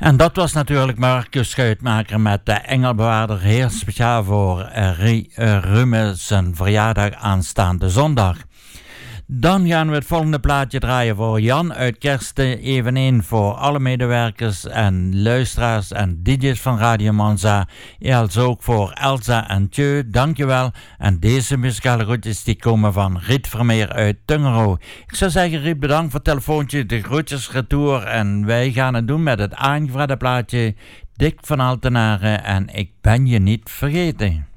En dat was natuurlijk Marcus Schuitmaker met de Engelbewaarder, heel speciaal voor Rumme zijn verjaardag aanstaande zondag. Dan gaan we het volgende plaatje draaien voor Jan uit Kersten eveneens voor alle medewerkers en luisteraars en DJ's van Radio Monza. Als ook voor Elsa en Tjeu, dankjewel. En deze muzikale groetjes die komen van Riet Vermeer uit Tungero. Ik zou zeggen, Riet, bedankt voor het telefoontje, de groetjes retour. En wij gaan het doen met het aangevraagde plaatje Dick van Altenaren en Ik ben je niet vergeten.